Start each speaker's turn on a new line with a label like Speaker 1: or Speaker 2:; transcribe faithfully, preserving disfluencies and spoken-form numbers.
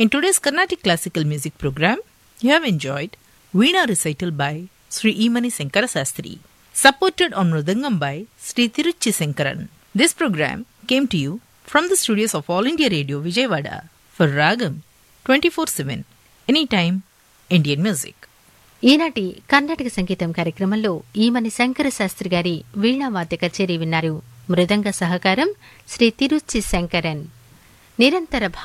Speaker 1: In today's Carnatic Classical Music program, you have enjoyed Veena recital by Sri Emani Sankara Sastri, supported on Mridangam by Sri Tiruchi Sankaran. This program came to you from the studios of All India Radio Vijayawada for Ragam twenty-four seven, anytime Indian music.
Speaker 2: ఈనాటి కర్ణాటక సంగీతం కార్యక్రమంలో ఈమని శంకర శాస్త్రి గారి వీణావాద్య కచేరీ విన్నారు. మృదంగ సహకారం శ్రీ తిరుచి శంకరన్. నిరంతర